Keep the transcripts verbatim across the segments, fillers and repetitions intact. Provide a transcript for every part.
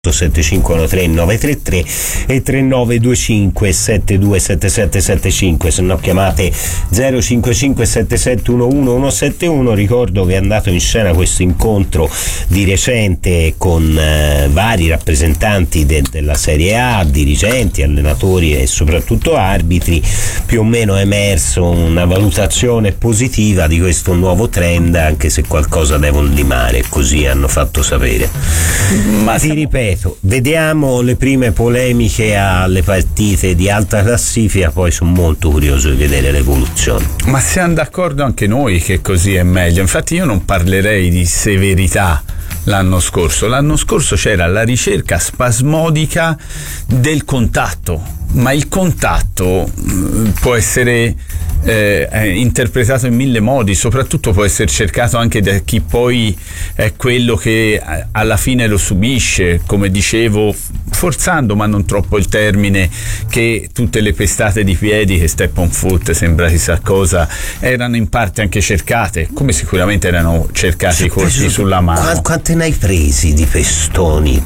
sette cinque uno tre nove tre tre e tre nove due cinque sette due sette sette sette cinque, se no chiamate zero cinque cinque sette sette uno uno uno sette uno. Ricordo che è andato in scena questo incontro di recente con eh, vari rappresentanti de- della Serie A, dirigenti, allenatori e soprattutto arbitri. Più o meno è emerso una valutazione positiva di questo nuovo trend, anche se qualcosa devono limare, così hanno fatto sapere. Ma ti ripeto, vediamo le prime polemiche alle partite di alta classifica, poi sono molto curioso di vedere l'evoluzione. Ma siamo d'accordo anche noi che così è meglio. Infatti io non parlerei di severità l'anno scorso. L'anno scorso c'era la ricerca spasmodica del contatto, ma il contatto può essere eh, interpretato in mille modi, soprattutto può essere cercato anche da chi poi è quello che alla fine lo subisce, come dicevo, forzando ma non troppo il termine, che tutte le pestate di piedi che step on foot sembra chissà cosa erano in parte anche cercate, come sicuramente erano cercati i colpi sulla mano. Quante ne hai presi di pestoni?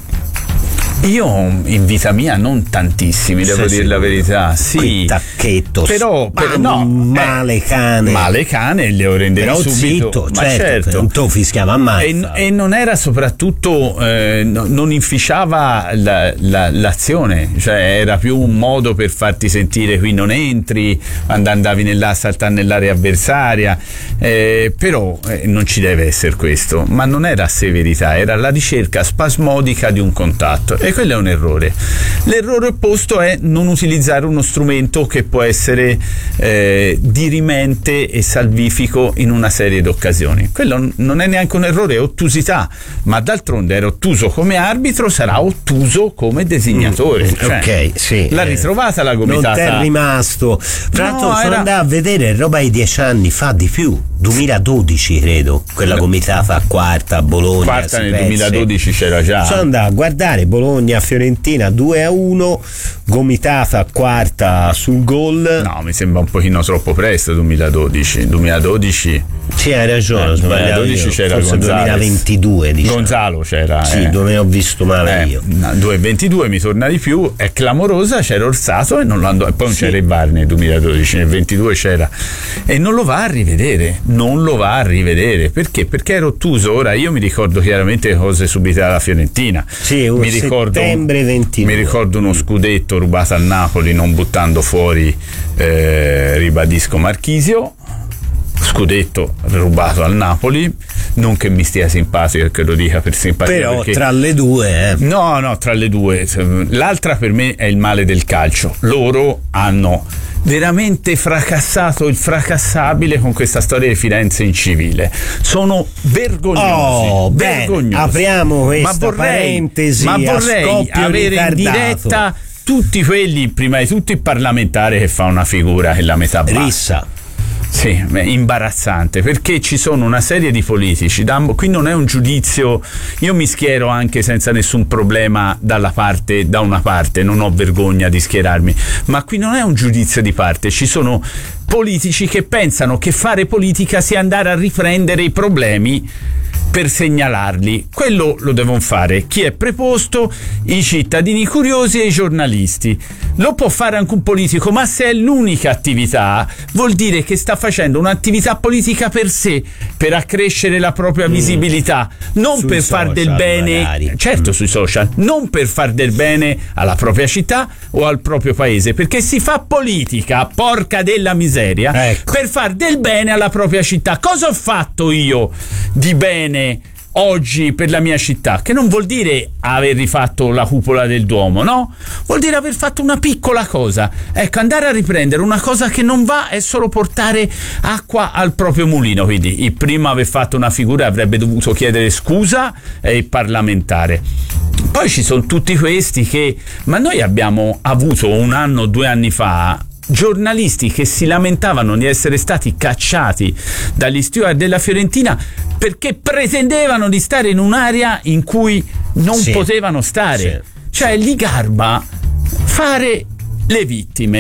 Io in vita mia non tantissimi, devo sì, dire sì, la verità. Sì, tacchetto, però, però no, male cane, eh, male cane le ho rendevo però subito. Zitto, ma certo, certo. Non te fischiava mai. E, e non era soprattutto, eh, no, non inficiava la, la, l'azione, cioè era più un modo per farti sentire qui non entri, quando andavi nella, a saltare nell'area avversaria. Eh, però eh, non ci deve essere questo, ma non era severità, era la ricerca spasmodica di un contatto. E quello è un errore. L'errore opposto è non utilizzare uno strumento che può essere eh, dirimente e salvifico in una serie di occasioni. Quello non è neanche un errore, è ottusità, ma d'altronde era ottuso come arbitro, sarà ottuso come designatore. Mm, cioè, ok, sì. L'ha ritrovata la gomitata. Non t'è rimasto. Fra l'altro no, sono era... andato a vedere roba di dieci anni fa, di più. duemiladodici credo, quella gomitata a quarta a Bologna. Quarta nel duemiladodici c'era già. Sono andato a guardare Bologna Fiorentina due a uno, gomitata a quarta sul gol. No, mi sembra un pochino troppo presto. duemiladodici duemiladodici sì, hai ragione, eh, duemiladodici c'era forse Gonzales. duemilaventidue diciamo. Gonzalo c'era, sì, eh. dove ho visto male eh, io. duemilaventidue mi torna di più, è clamorosa, c'era Orsato e non lo andò, e poi non sì. c'era il V A R nel duemiladodici, nel ventidue c'era, e non lo va a rivedere, non lo va a rivedere, perché? Perché era ottuso. Ora io mi ricordo chiaramente cose subite dalla Fiorentina, sì, un mi ricordo, settembre ventidue mi ricordo uno scudetto rubato al Napoli non buttando fuori, eh, ribadisco, Marchisio, scudetto rubato al Napoli, non che mi stia simpatico e che lo dica per simpatia, però perché... tra le due eh. no no tra le due l'altra per me è il male del calcio. Loro hanno veramente fracassato il fracassabile con questa storia di Firenze in civile, sono vergognosi, oh, vergognosi. Bene, apriamo questa ma vorrei, parentesi ma vorrei avere ritardato. in diretta tutti quelli, prima di tutto il parlamentare che fa una figura che la metà basta. Rissa. Sì, imbarazzante, perché ci sono una serie di politici, da, qui non è un giudizio, io mi schiero anche senza nessun problema dalla parte, da una parte, non ho vergogna di schierarmi, ma qui non è un giudizio di parte, ci sono politici che pensano che fare politica sia andare a riprendere i problemi per segnalarli. Quello lo devono fare chi è preposto, i cittadini curiosi e i giornalisti. Lo può fare anche un politico, ma se è l'unica attività vuol dire che sta facendo un'attività politica per sé, per accrescere la propria mm. visibilità, non sui per far del bene, magari. certo mm. sui social, non per far del bene alla propria città o al proprio paese, perché si fa politica, porca della miseria, ecco. per far del bene alla propria città. Cosa ho fatto io di bene oggi per la mia città? Che non vuol dire aver rifatto la cupola del Duomo, no? Vuol dire aver fatto una piccola cosa. Ecco, andare a riprendere una cosa che non va è solo portare acqua al proprio mulino. Quindi il primo aver fatto una figura avrebbe dovuto chiedere scusa è il parlamentare. Poi ci sono tutti questi che, ma noi abbiamo avuto un anno, due anni fa giornalisti che si lamentavano di essere stati cacciati dagli steward della Fiorentina perché pretendevano di stare in un'area in cui non sì. potevano stare. Sì. Cioè, gli garba fare le vittime.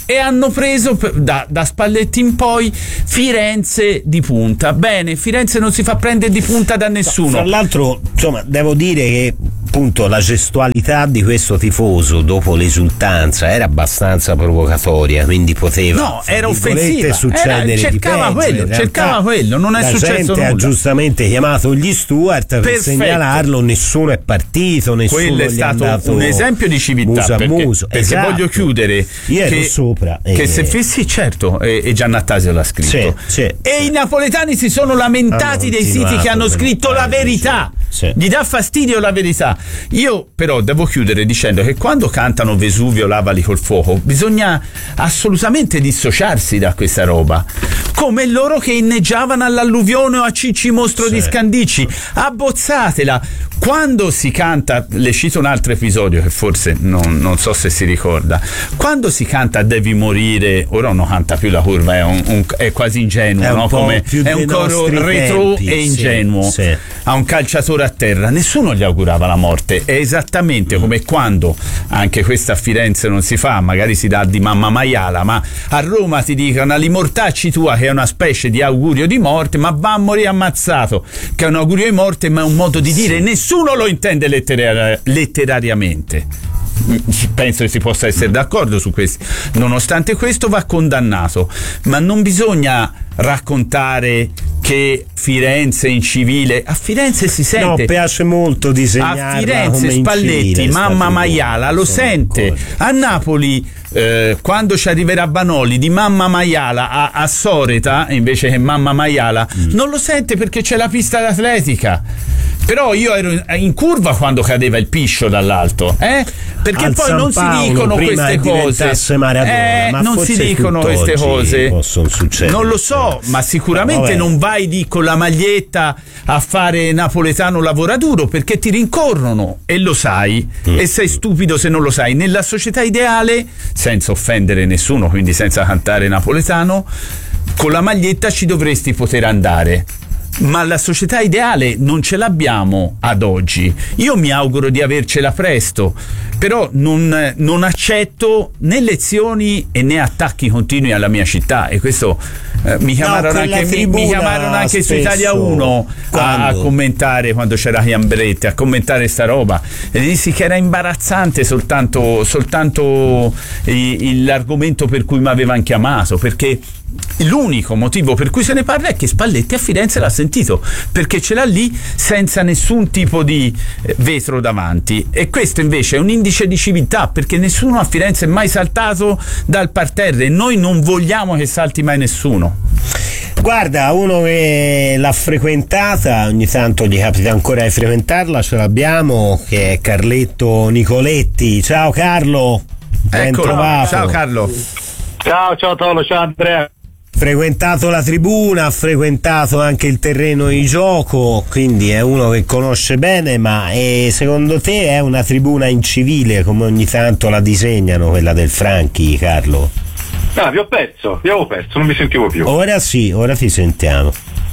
e hanno preso da, da Spalletti in poi Firenze di punta. Bene, Firenze non si fa prendere di punta da nessuno. Tra l'altro, insomma, devo dire che appunto la gestualità di questo tifoso dopo l'esultanza era abbastanza provocatoria, quindi poteva, no, era offensiva, succedere era, cercava di peggio. quello, cercava quello, non è la successo gente nulla. Ha giustamente chiamato gli steward per Perfetto. segnalarlo, nessuno è partito, nessuno quello è gli stato è andato un esempio di civiltà, muso a perché, muso. perché Esatto. voglio chiudere io che, ero sopra che eh, se fessi certo e, e Giannattasio l'ha scritto sì, sì, e sì. i napoletani si sono lamentati dei siti che hanno scritto la verità, sì. Gli dà fastidio la verità. Io però devo chiudere dicendo che quando cantano Vesuvio lavali col fuoco bisogna assolutamente dissociarsi da questa roba, come loro che inneggiavano all'alluvione o a Cicci Mostro sì. di Scandicci. Abbozzatela. Quando si canta, le cito un altro episodio che forse non, non so se si ricorda, quando si canta Devi morire, ora non canta più la curva, è, un, un, è quasi ingenuo, è un, no? Come, è un coro retro tempi, e ingenuo, sì, sì. A un calciatore a terra, nessuno gli augurava la morte. È esattamente come quando, anche questa a Firenze non si fa, magari si dà di mamma maiala, ma a Roma ti dicono l'immortacci tua, che è una specie di augurio di morte, ma va a morire ammazzato, che è un augurio di morte ma è un modo di dire, sì. Nessuno lo intende lettera- letterariamente. Penso che si possa essere d'accordo su questo. Nonostante questo va condannato, ma non bisogna raccontare che Firenze in civile, a Firenze si sente, no, piace molto disegnarla a Firenze come Spalletti, civile, mamma maiala, lo sente d'accordo. A Napoli eh, quando ci arriverà Banoli di mamma maiala a, a Soreta invece che mamma maiala, mm. non lo sente perché c'è la pista d'atletica. Però io ero in curva quando cadeva il piscio dall'alto, eh? Perché Al poi San non Paolo, si dicono prima queste cose, Maradona, eh, ma non si dicono queste cose, possono succedere. Non lo so, ma sicuramente no, non vai lì con la maglietta a fare napoletano lavoraturo perché ti rincorrono e lo sai, mm. e sei stupido se non lo sai. Nella società ideale, senza offendere nessuno, quindi senza cantare napoletano, con la maglietta ci dovresti poter andare. Ma la società ideale non ce l'abbiamo ad oggi. Io mi auguro di avercela presto, però non, non accetto né lezioni e né attacchi continui alla mia città. E questo eh, mi chiamarono no, anche, mi, mi chiamarono anche su Italia uno a, a commentare quando c'era Chiambretti, a commentare sta roba, e dissi che era imbarazzante soltanto, soltanto il, l'argomento per cui mi avevano chiamato, perché l'unico motivo per cui se ne parla è che Spalletti a Firenze l'ha sentito, perché ce l'ha lì senza nessun tipo di vetro davanti, e questo invece è un indice di civiltà, perché nessuno a Firenze è mai saltato dal parterre e noi non vogliamo che salti mai nessuno. Guarda, uno che l'ha frequentata, ogni tanto gli capita ancora di frequentarla, ce l'abbiamo, che è Carletto Nicoletti. Ciao Carlo, ben trovato. Ciao Carlo. Ciao, ciao Tolo, ciao Andrea. Frequentato la tribuna, ha frequentato anche il terreno di gioco, quindi è uno che conosce bene, ma eh, secondo te è una tribuna incivile come ogni tanto la disegnano, quella del Franchi, Carlo? Ah, vi ho perso, vi avevo perso, non vi sentivo più. Ora sì, ora ti sentiamo.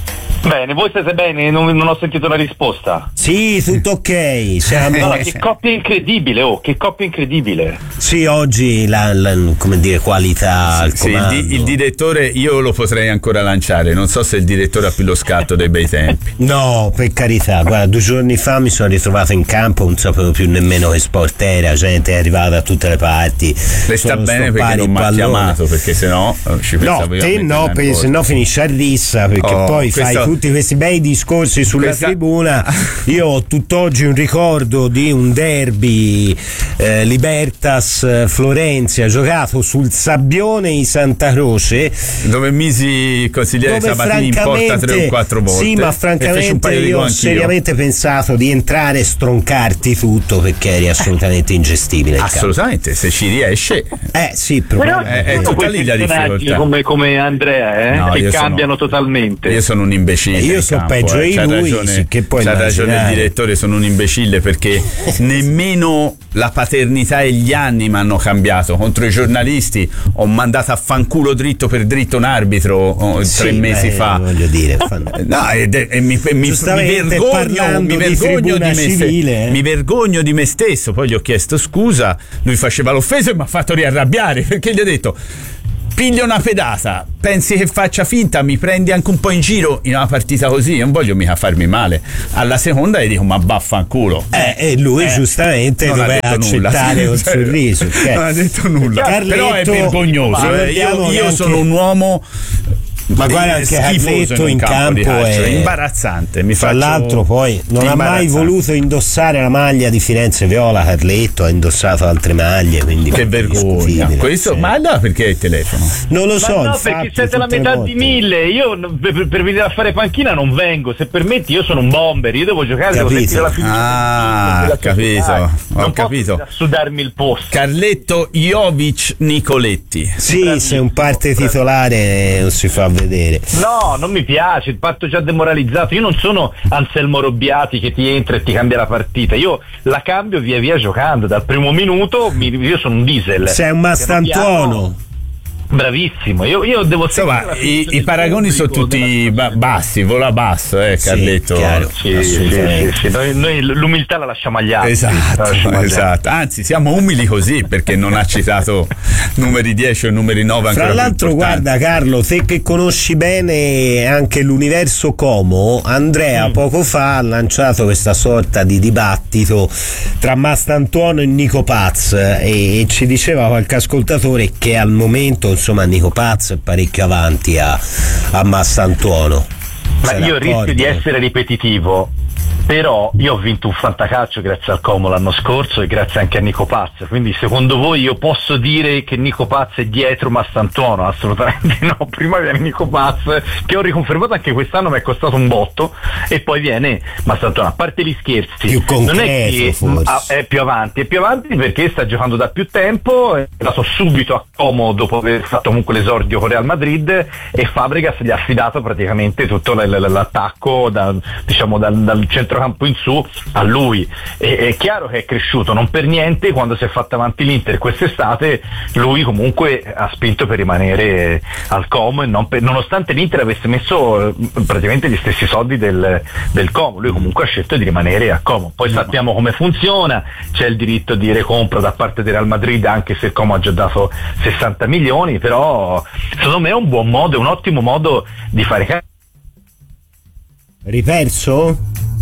Bene, voi siete bene? Non, non ho sentito la risposta. Sì, tutto ok. Siamo... Allora, che coppia incredibile, oh, che coppia incredibile. Sì, oggi la, la come dire, qualità al sì, comando. Il, il direttore io lo potrei ancora lanciare, non so se il direttore ha più lo scatto dei bei tempi. No, per carità, guarda, due giorni fa mi sono ritrovato in campo, non sapevo più nemmeno che sport era, gente è arrivata da tutte le parti. Le sta bene perché non mi ha chiamato, perché sennò ci pensavo no, io. Te no, perché sennò finisce a rissa, perché oh, poi questo... fai tutti questi bei discorsi sulla questa... tribuna. Io ho tutt'oggi un ricordo di un derby eh, Libertas Florenzia giocato sul sabbione di Santa Croce, dove misi il consigliere Sabatini in porta tre o quattro volte. Sì, ma francamente io ho seriamente pensato di entrare e stroncarti tutto, perché eri assolutamente ingestibile. Assolutamente, se ci riesce. Eh sì, probabilmente. È, è tutta lì la difficoltà. Come, come Andrea, eh? No, che cambiano sono, totalmente. Io sono un imbecille. imbecille. Eh, io sono peggio eh. di C'ha lui, ragione, che puoi c'ha immaginare. ragione il direttore, sono un imbecille perché nemmeno la paternità e gli anni mi hanno cambiato. Contro i giornalisti ho mandato a fanculo dritto per dritto un arbitro oh, Sì, tre mesi beh, fa. Voglio dire, fan... No, e, e mi, mi, mi Giustamente, vergogno, parlando mi di vergogno tribuna di, me civile, ste- eh. mi vergogno di me stesso. Poi gli ho chiesto scusa, lui faceva l'offeso e mi ha fatto riarrabbiare perché gli ho detto: piglio una pedata, pensi che faccia finta, mi prendi anche un po' in giro in una partita così, non voglio mica farmi male. Alla seconda gli dico: ma vaffanculo. Eh, e lui Eh, giustamente non ha doveva detto nulla. accettare col sorriso. Okay. Non ha detto nulla. Carletto, però è vergognoso. eh. Io, io anche... sono un uomo. Ma guarda, anche Carletto in campo, campo è imbarazzante. Mi Tra faccio l'altro poi non ha mai voluto indossare la maglia di Firenze Viola. Carletto ha indossato altre maglie, quindi che vergogna questo, ma allora perché il telefono? Non lo so, ma no, infatti, perché siete la metà volte. di mille. Io per, per venire a fare panchina non vengo. Se permetti, io sono un bomber, io devo giocare, devo sentire la fiducia. Ah, ho capito, ho non capito. Posso sudarmi il posto. Carletto Jovic Nicoletti. Sì, se un parte titolare non si fa vedere. No, non mi piace, parto già demoralizzato. Io non sono Anselmo Robbiati che ti entra e ti cambia la partita. Io la cambio via via giocando. Dal primo minuto mi, io sono un diesel. Sei un Mastantuono. Bravissimo, io, io devo insomma i, i paragoni sono tutti ba- bassi, vola basso, eh, Carletto. Sì, sì, sì, sì. Noi, noi l'umiltà la lasciamo agli altri. Esatto, lasciamo agli esatto. Anzi, siamo umili così perché non ha citato numeri dieci o numeri nove ancora. Fra l'altro, guarda Carlo, te che conosci bene anche l'universo Como, Andrea mm. poco fa ha lanciato questa sorta di dibattito tra Mastantuono e Nico Paz e, e ci diceva qualche ascoltatore che al momento insomma Nico Paz è parecchio avanti a, a Mastantuono. Ma Sei io d'accordo? rischio di essere ripetitivo, però io ho vinto un fantacalcio grazie al Como l'anno scorso e grazie anche a Nico Paz, quindi secondo voi io posso dire che Nico Paz è dietro Mastantuono? Assolutamente no. Prima viene Nico Paz, che ho riconfermato anche quest'anno, mi è costato un botto, e poi viene Mastantuono. A parte gli scherzi, più concreto, non è che forse. è più avanti, è più avanti perché sta giocando da più tempo, è andato subito a Como dopo aver fatto comunque l'esordio con Real Madrid, e Fabregas gli ha affidato praticamente tutto l- l- l'attacco da, diciamo dal, dal centrocampo in su a lui. E, è chiaro che è cresciuto, non per niente quando si è fatta avanti l'Inter quest'estate lui comunque ha spinto per rimanere al Como, e non per, nonostante l'Inter avesse messo eh, praticamente gli stessi soldi del, del Como, lui comunque ha scelto di rimanere a Como. Poi sappiamo come funziona, c'è il diritto di recompra da parte del Real Madrid anche se il Como ha già dato sessanta milioni, però secondo me è un buon modo, è un ottimo modo di fare calcio. Riperso?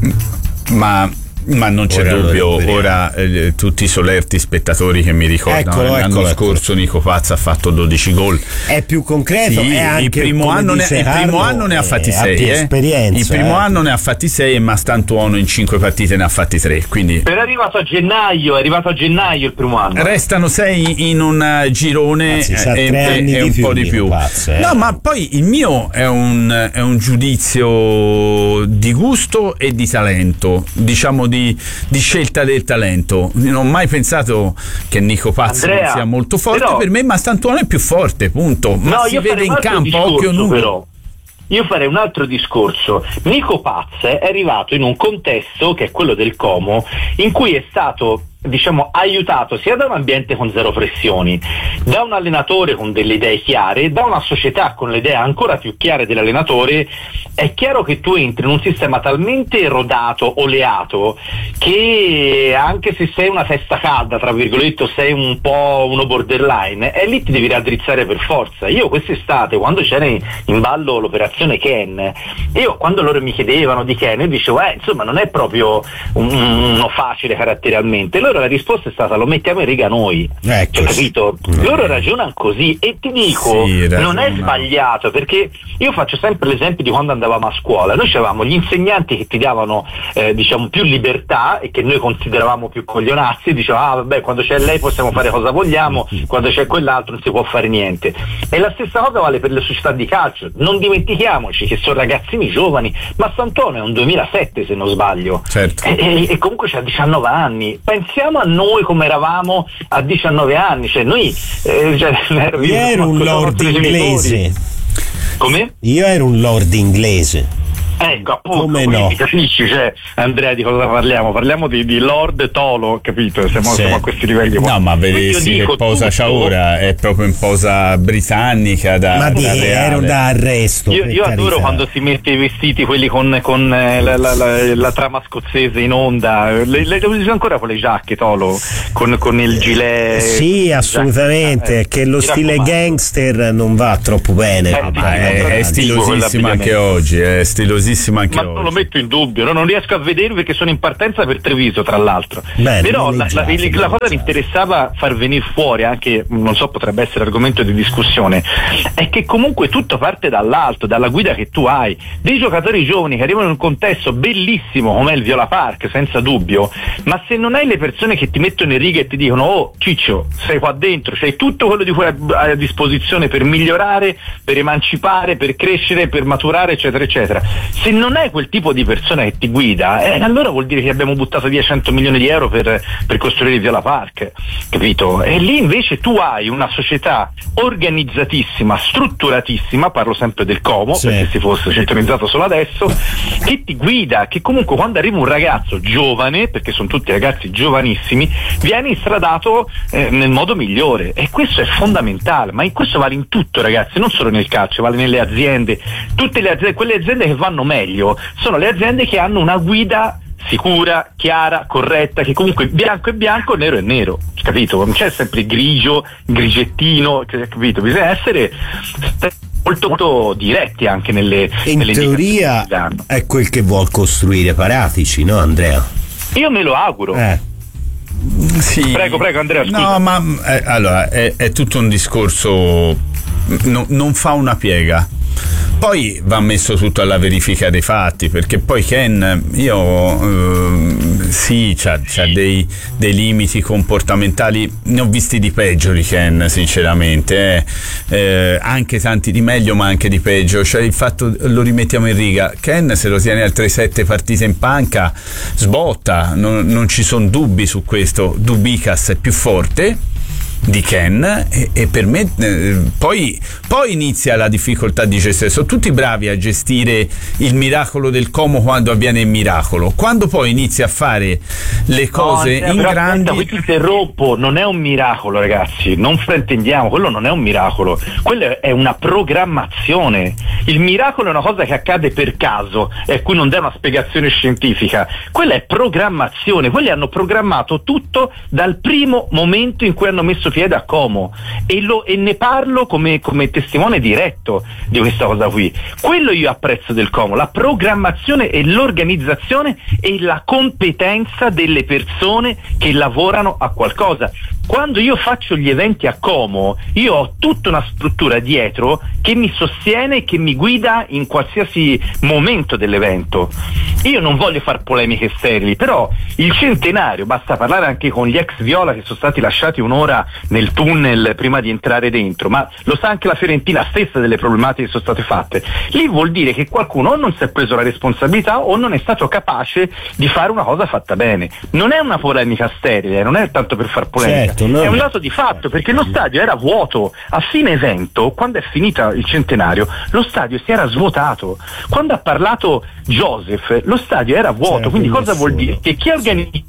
Ma ma non c'è Ora dubbio, ora eh, tutti i solerti spettatori che mi ricordano eccolo, l'anno eccolo, scorso eccolo. Nico Paz ha fatto dodici gol. È più concreto, sì, è anche, il primo, come anno ne, dice il primo Carlo, anno ne ha fatti eh, sei, ha più eh. esperienza, il primo eh. anno ne ha fatti sei e Mastantuono in cinque partite ne ha fatti tre, quindi Però è arrivato a gennaio, è arrivato a gennaio il primo anno. restano sei in un girone. Anzi, sa e, tre anni e di un più, po' di Nico più. Paz, eh. No, ma poi il mio è un, è un giudizio di gusto e di talento, diciamo di, di scelta del talento. Non ho mai pensato che Nico Paz Andrea, non sia molto forte, però, per me Mastantuono è più forte, punto. Ma no, si io vede in campo a occhio nudo. però. Io farei un altro discorso. Nico Paz è arrivato in un contesto, che è quello del Como, in cui è stato, diciamo, aiutato sia da un ambiente con zero pressioni, da un allenatore con delle idee chiare, da una società con le idee ancora più chiare dell'allenatore. È chiaro che tu entri in un sistema talmente rodato, oleato, che anche se sei una testa calda, tra virgolette, o sei un po' uno borderline, e lì ti devi raddrizzare per forza. Io quest'estate, quando c'era in ballo l'operazione Ken, io quando loro mi chiedevano di Ken, io dicevo, eh, insomma, non è proprio un, uno facile caratterialmente. Allora la risposta è stata: lo mettiamo in riga noi. Ecco, Cioè, capito? Mm. Loro ragionano così, e ti dico, Sì, non è ragionano. sbagliato, perché io faccio sempre l'esempio di quando andavamo a scuola. Noi avevamo gli insegnanti che ti davano eh, diciamo più libertà e che noi consideravamo più coglionazzi, dicevamo ah vabbè, quando c'è lei possiamo fare cosa vogliamo, quando c'è quell'altro non si può fare niente. E la stessa cosa vale per le società di calcio. Non dimentichiamoci che sono ragazzini giovani, ma Sant'Antonio è un duemilasette se non sbaglio, Certo. e, e, e comunque c'ha diciannove anni. Pensiamo a noi come eravamo a diciannove anni, cioè noi eh, cioè, Io ero un lord inglese. Come? Io ero un lord inglese. Ecco, appunto, come no? Capisci, cioè, Andrea, di cosa parliamo? Parliamo di, di Lord Tolo, capito? Siamo, sì. siamo a questi livelli. No, ma vedessi che posa c'ha ora, è proprio in posa britannica da, ma di da ero da arresto. Io, io adoro quando si mette i vestiti, quelli con, con eh, la, la, la, la trama scozzese in onda. Le, le, le usi ancora con le giacche, Tolo? Con, con il gilet? Sì, assolutamente, eh, che lo stile raccomando. gangster non va troppo bene. Eh, Ma è, è stilosissimo anche oggi, è stilosissimo anche ma oggi. non lo metto in dubbio, no? Non riesco a vedervi perché sono in partenza per Treviso, tra l'altro. Bene, però la, la, già, la cosa che mi interessava far venire fuori, anche non so, potrebbe essere argomento di discussione, è che comunque tutto parte dall'alto, dalla guida che tu hai, dei giocatori giovani che arrivano in un contesto bellissimo come il Viola Park, senza dubbio, ma se non hai le persone che ti mettono in riga e ti dicono: oh Ciccio, sei qua dentro, c'hai tutto quello di cui hai a disposizione per migliorare, per emancipare, per crescere, per maturare, eccetera eccetera, se non hai quel tipo di persona che ti guida, eh, allora vuol dire che abbiamo buttato via cento milioni di euro per, per costruire il Viola Park, capito? E lì invece tu hai una società organizzatissima, strutturatissima, parlo sempre del Como, sì, perché si fosse centralizzato solo adesso, che ti guida, che comunque quando arriva un ragazzo giovane, perché sono tutti ragazzi giovanissimi, viene instradato eh, nel modo migliore, e questo è fondamentale, ma in questo vale in tutto, ragazzi, non solo nel calcio, vale nelle aziende, tutte le aziende, quelle aziende che vanno meglio sono le aziende che hanno una guida sicura, chiara, corretta, che comunque bianco è bianco, nero è nero, capito? Non c'è sempre grigio, grigettino, capito? Bisogna essere molto, molto diretti anche nelle in nelle teoria è quel che vuol costruire Paratici, no Andrea? Io me lo auguro. Eh. Sì. Prego, prego Andrea, scusa. No, ma eh, allora è, è tutto un discorso, no, non fa una piega. Poi va messo tutto alla verifica dei fatti, perché poi Ken, io eh, sì, c'ha, c'ha dei, dei limiti comportamentali, ne ho visti di peggio di Ken, sinceramente, eh. Eh, anche tanti di meglio, ma anche di peggio. Cioè il fatto, lo rimettiamo in riga, Ken se lo tiene altre sette partite in panca sbotta, non, non ci sono dubbi su questo. Dubicas è più forte di Ken e, e per me eh, poi, poi inizia la difficoltà di gestire. Sono tutti bravi a gestire il miracolo del Como quando avviene il miracolo, quando poi inizia a fare le cose no, in però grandi. Aspetta, qui ti interrompo, non è un miracolo, ragazzi, non fraintendiamo, quello non è un miracolo, quello è una programmazione. Il miracolo è una cosa che accade per caso e a cui non dà una spiegazione scientifica, quella è programmazione. Quelli hanno programmato tutto dal primo momento in cui hanno messo piede a Como, e, lo, e ne parlo come, come testimone diretto di questa cosa qui. Quello io apprezzo del Como, la programmazione e l'organizzazione e la competenza delle persone che lavorano a qualcosa. Quando io faccio gli eventi a Como, io ho tutta una struttura dietro che mi sostiene e che mi guida in qualsiasi momento dell'evento. Io non voglio far polemiche sterili, però il centenario, basta parlare anche con gli ex Viola che sono stati lasciati un'ora nel tunnel prima di entrare dentro, ma lo sa anche la Fiorentina stessa delle problematiche che sono state fatte. Lì vuol dire che qualcuno o non si è preso la responsabilità o non è stato capace di fare una cosa fatta bene. Non è una polemica sterile, non è tanto per far polemica. Certo. No. È un dato di fatto, perché lo stadio era vuoto a fine evento. Quando è finita il centenario lo stadio si era svuotato. Quando ha parlato Joseph lo stadio era vuoto. C'era, quindi cosa vuol dire? Che chi organizza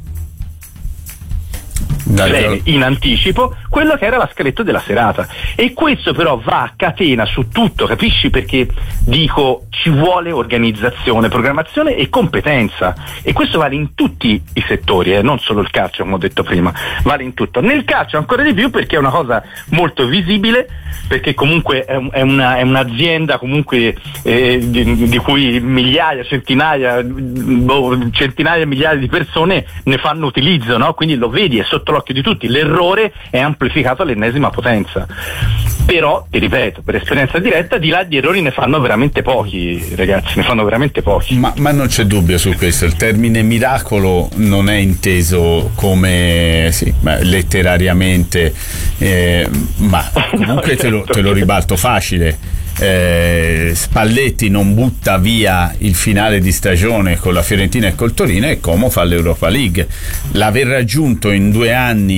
in anticipo quello che era la scaletta della serata, e questo però va a catena su tutto, capisci? Perché dico, ci vuole organizzazione, programmazione e competenza, e questo vale in tutti i settori, eh, non solo il calcio, come ho detto prima, vale in tutto. Nel calcio ancora di più, perché è una cosa molto visibile, perché comunque è, è, una, è un'azienda comunque eh, di, di cui migliaia, centinaia centinaia e migliaia di persone ne fanno utilizzo, no? Quindi lo vedi, è sotto l'occhio di tutti, l'errore è amplificato all'ennesima potenza. Però, ti ripeto, per esperienza diretta, di là di errori ne fanno veramente pochi, ragazzi, ne fanno veramente pochi. Ma, ma non c'è dubbio su questo, il termine miracolo non è inteso come, sì, letterariamente, eh, ma comunque no, te, lo, te lo ribalto facile. Eh, Spalletti non butta via il finale di stagione con la Fiorentina e col Torino, e Como fa l'Europa League. L'aver raggiunto in due anni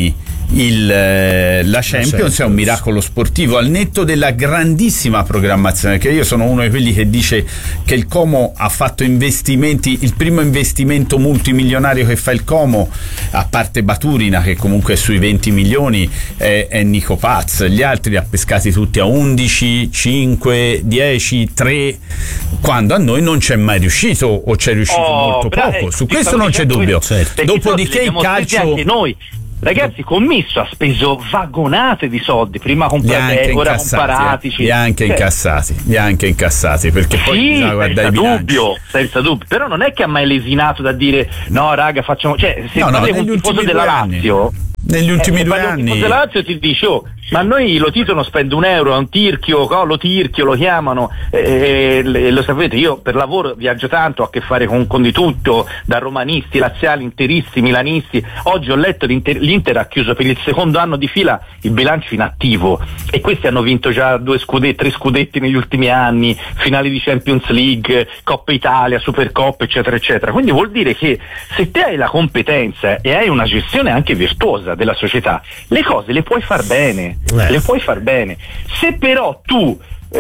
il, eh, la Champions è un miracolo sportivo, al netto della grandissima programmazione, che io sono uno di quelli che dice che il Como ha fatto investimenti, il primo investimento multimilionario che fa il Como, a parte Baturina che comunque è sui venti milioni, è, è Nico Paz. Gli altri li ha pescati tutti a undici, cinque, dieci, tre, quando a noi non c'è mai riuscito, o c'è riuscito oh, molto bra- poco, eh, su questo non c'è dubbio. Certo. Dopodiché il calcio, anche noi ragazzi, Commisso ha speso vagonate di soldi, prima con Pradè, ora con Paratici, li ha anche cioè, incassati, li ha anche incassati, perché poi sì, bisogna guardare senza i bilanci. dubbio, senza dubbio, però non è che ha mai lesinato da dire no raga facciamo, cioè se no, parli no, con un tifoso della Lazio, negli ultimi eh, due se anni della Lazio ti dice oh, ma noi lo Tito non spende un euro, è un tirchio, oh, lo tirchio lo chiamano, e, e lo sapete, io per lavoro viaggio tanto, ho a che fare con, con di tutto, da romanisti, laziali, interisti, milanisti. Oggi ho letto l'Inter, l'Inter ha chiuso per il secondo anno di fila il bilancio in attivo, e questi hanno vinto già due scudetti, tre scudetti negli ultimi anni, finali di Champions League, Coppa Italia, Supercoppa, eccetera eccetera. Quindi vuol dire che se te hai la competenza e hai una gestione anche virtuosa della società, le cose le puoi far bene. Eh. Le puoi far bene. Se però tu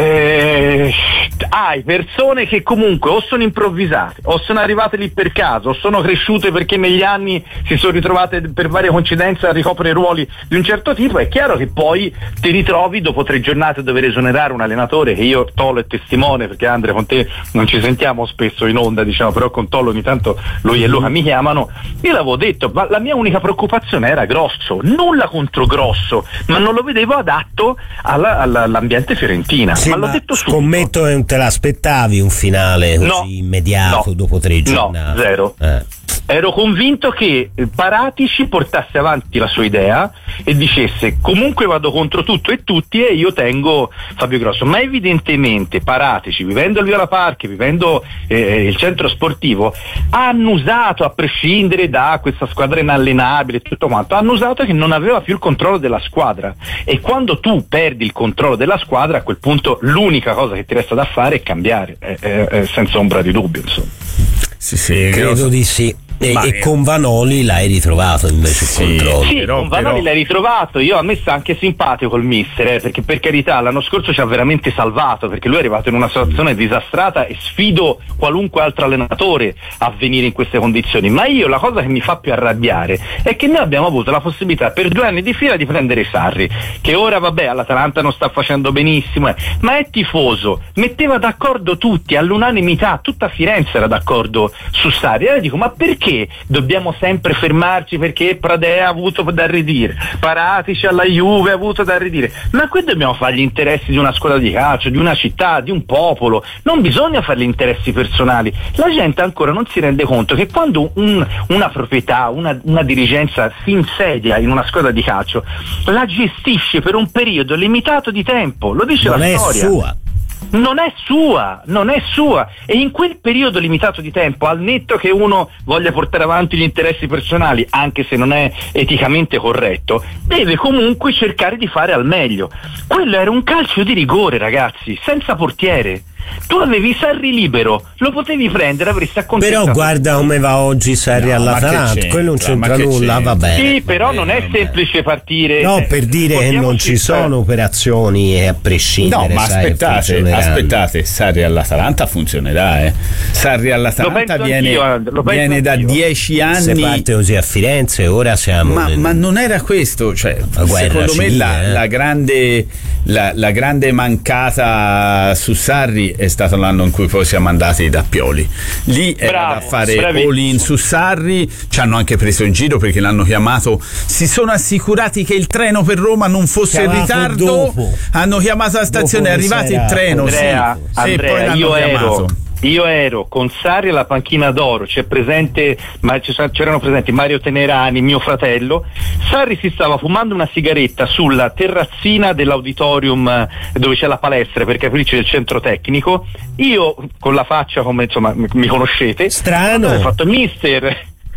eh, hai persone che comunque o sono improvvisate, o sono arrivate lì per caso, o sono cresciute perché negli anni si sono ritrovate per varie coincidenze a ricoprire ruoli di un certo tipo, è chiaro che poi ti ritrovi dopo tre giornate a dover esonerare un allenatore, che io Tolo è testimone, perché Andre con te non ci sentiamo spesso in onda, diciamo, però con Tolo ogni tanto lui e Luca mi chiamano. Io l'avevo detto, ma la mia unica preoccupazione era Grosso, nulla contro Grosso, ma non lo vedevo adatto alla, alla, all'ambiente fiorentina. Sì, ma l'ho ma detto subito. Scommetto che non te l'aspettavi un finale così no, immediato, no, dopo tre giornate. No, zero. Eh. Ero convinto che Paratici portasse avanti la sua idea e dicesse comunque vado contro tutto e tutti e io tengo Fabio Grosso, ma evidentemente Paratici, vivendo il Viola Park, vivendo eh, il centro sportivo, ha annusato, a prescindere da questa squadra inallenabile e tutto quanto, ha annusato che non aveva più il controllo della squadra, e quando tu perdi il controllo della squadra, a quel punto l'unica cosa che ti resta da fare è cambiare, eh, eh, senza ombra di dubbio, insomma. Sì, sì, credo di sì. E, e con Vanoli l'hai ritrovato invece sì, il controllo. Sì, però, con Vanoli però... l'hai ritrovato. Io a me sta anche simpatico il mister, eh, perché per carità l'anno scorso ci ha veramente salvato, perché lui è arrivato in una situazione disastrata e sfido qualunque altro allenatore a venire in queste condizioni. Ma io la cosa che mi fa più arrabbiare è che noi abbiamo avuto la possibilità per due anni di fila di prendere Sarri, che ora vabbè all'Atalanta non sta facendo benissimo, eh, ma è tifoso, metteva d'accordo tutti all'unanimità, tutta Firenze era d'accordo su Sarri. E io dico, ma perché dobbiamo sempre fermarci perché Pradè ha avuto da ridire, Paratici alla Juve ha avuto da ridire? Ma qui dobbiamo fare gli interessi di una squadra di calcio, di una città, di un popolo, non bisogna fare gli interessi personali. La gente ancora non si rende conto che quando un, una proprietà, una, una dirigenza si insedia in una squadra di calcio, la gestisce per un periodo limitato di tempo, lo dice non la è storia. Sua. Non è sua, non è sua, e in quel periodo limitato di tempo, al netto che uno voglia portare avanti gli interessi personali, anche se non è eticamente corretto, deve comunque cercare di fare al meglio. Quello era un calcio di rigore, ragazzi, senza portiere. Tu avevi Sarri libero, lo potevi prendere, avresti accontentato. Però guarda come va oggi Sarri no, all'Atalanta, quello non c'entra nulla, va bene. Sì, però bene, non è semplice partire. No, per dire che non ci sono operazioni e a prescindere. No, ma sai, aspettate, aspettate, Sarri all'Atalanta funzionerà, eh. Sarri all'Atalanta viene, io, viene da dieci anni. Se parte così a Firenze, ora siamo. Ma, nel... ma non era questo, cioè, secondo civile, me la, eh. la grande la, la grande mancata su Sarri è stato l'anno in cui poi siamo andati da Pioli. Lì era Bravo, da fare all-in su Sarri, ci hanno anche preso in giro perché l'hanno chiamato, si sono assicurati che il treno per Roma non fosse in ritardo, dopo. Hanno chiamato la stazione, dopo è arrivato il treno, Andrea, sì, Andrea, sì, poi l'hanno io chiamato. Ero. Io ero con Sarri alla panchina d'oro, c'è presente, ma c'erano presenti Mario Tenerani, mio fratello. Sarri si stava fumando una sigaretta sulla terrazzina dell'auditorium dove c'è la palestra, per capirci, del centro tecnico. Io con la faccia come insomma mi conoscete, strano, ho fatto mister.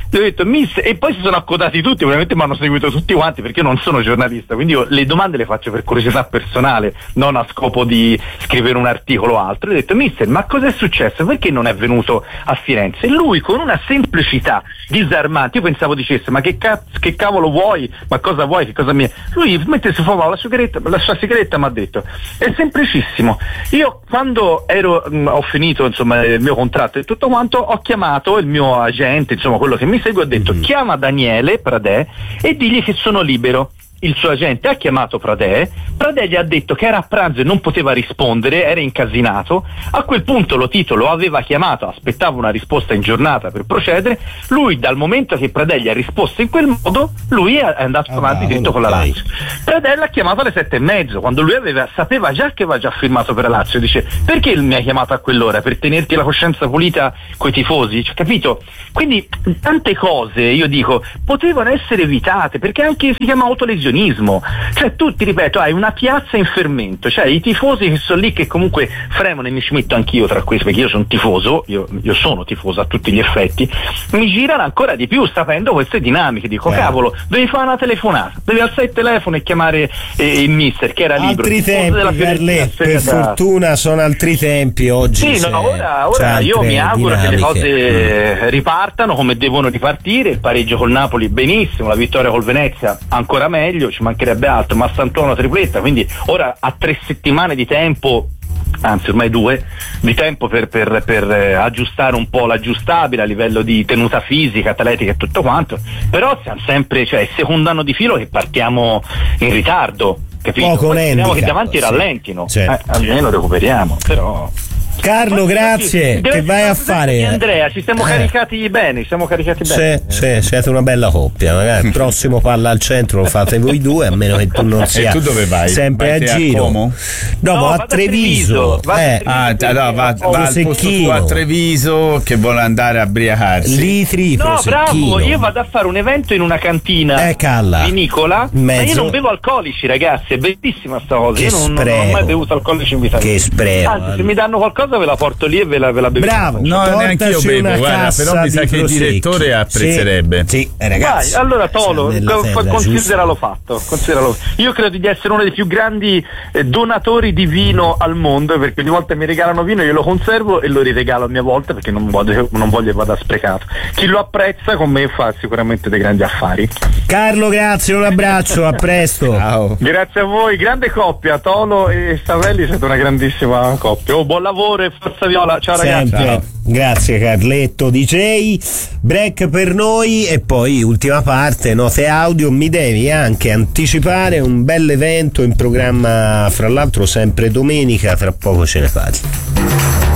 Gli ho detto mister, e poi si sono accodati tutti, ovviamente mi hanno seguito tutti quanti perché io non sono giornalista, quindi io le domande le faccio per curiosità personale, non a scopo di scrivere un articolo o altro. Gli ho detto mister, ma cosa è successo? Perché non è venuto a Firenze? E lui con una semplicità disarmante, io pensavo dicesse ma che, ca- che cavolo vuoi, ma cosa vuoi, che cosa mi... Lui mentre si fumava la sigaretta, la sua sigaretta mi ha detto è semplicissimo, io quando ero mh, ho finito insomma il mio contratto e tutto quanto, ho chiamato il mio agente, insomma quello che mi segue, ho detto mm-hmm. chiama Daniele Pradè e digli che sono libero. Il suo agente ha chiamato Pradè, Pradè gli ha detto che era a pranzo e non poteva rispondere, era incasinato. A quel punto lo titolo aveva chiamato, aspettava una risposta in giornata per procedere. Lui, dal momento che Pradè gli ha risposto in quel modo, lui è andato ah, avanti dritto con la Lazio. Pradè l'ha chiamato alle sette e mezzo, quando lui aveva, sapeva già che aveva già firmato per la Lazio. Dice, perché mi hai chiamato a quell'ora? Per tenerti la coscienza pulita coi tifosi? Cioè, capito? Quindi tante cose, io dico, potevano essere evitate, perché anche si chiama autolesionismo. Cioè tu, ti ripeto, hai una piazza in fermento, cioè i tifosi che sono lì, che comunque fremono, e mi ci metto anch'io tra questi perché io sono tifoso, io, io sono tifoso a tutti gli effetti, mi girano ancora di più sapendo queste dinamiche. Dico, eh. cavolo, devi fare una telefonata, devi alzare il telefono e chiamare eh, il mister che era libero. Altri tempi, Carlè, per fortuna sono altri tempi oggi. Sì, no, ora, ora io mi auguro dinamiche. che le cose mm. ripartano come devono ripartire. Il pareggio col Napoli benissimo, la vittoria col Venezia ancora meglio, ci mancherebbe altro, ma Sant'Uono tripletta, quindi ora ha tre settimane di tempo, anzi ormai due, di tempo per, per, per eh, aggiustare un po' l'aggiustabile a livello di tenuta fisica, atletica e tutto quanto, però siamo sempre, cioè il secondo anno di filo che partiamo in ritardo, capito? Poco speriamo che davanti sì. rallentino, certo. eh, almeno recuperiamo, però... Carlo, grazie. Che vai a fare? Andrea, ci siamo eh. caricati bene, ci siamo caricati bene. Sì, sì, siete una bella coppia. Magari il prossimo Palla al Centro lo fate voi due, a meno che tu non sia. E tu dove vai? Sempre vai a giro. A no, no, a Treviso. Treviso. Eh. Ah, allora va, va al posto tuo a Treviso che vuole andare a briacarsi. Litri, no, bravo, io vado a fare un evento in una cantina eh, calla. vinicola, Mezzo. ma io non bevo alcolici, ragazzi, è bellissima sta cosa. Che io non, non ho mai bevuto alcolici in vita mia. Che spreco. Anzi, se mi danno qualcosa ve la porto lì e ve la, ve la bevo. Bravo, no, neanche io bevo, guarda, però mi sa che il direttore apprezzerebbe. Sì, sì eh, ragazzi. Vai, allora Tolo, co- consideralo fatto, consideralo. Io credo di essere uno dei più grandi eh, donatori di vino al mondo, perché ogni volta mi regalano vino, io lo conservo e lo riregalo a mia volta, perché non voglio, non voglio che vada sprecato. Chi lo apprezza con me fa sicuramente dei grandi affari. Carlo, grazie, un abbraccio, a presto. Ciao. Grazie a voi, grande coppia, Tolo e Savelli, siete una grandissima coppia. Oh, buon lavoro e forza Viola, ciao ragazzi. Sempre. Grazie Carletto D J. Break per noi e poi ultima parte, note audio. Mi devi anche anticipare un bel evento in programma, fra l'altro sempre domenica, tra poco ce ne parli.